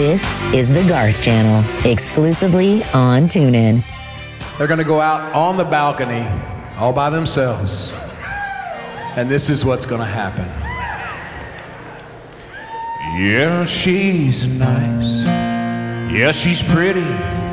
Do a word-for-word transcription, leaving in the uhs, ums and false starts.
This is the Garth Channel, exclusively on TuneIn. They're going to go out on the balcony all by themselves. And this is what's going to happen. Yeah, she's nice. Yeah, she's pretty.